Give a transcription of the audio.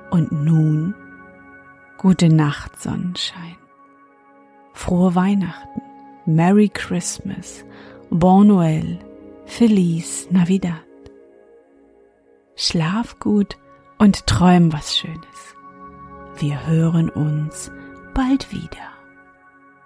Und nun gute Nacht, Sonnenschein. Frohe Weihnachten, Merry Christmas, Bon Noël, Feliz Navidad. Schlaf gut und träum was Schönes. Wir hören uns bald wieder.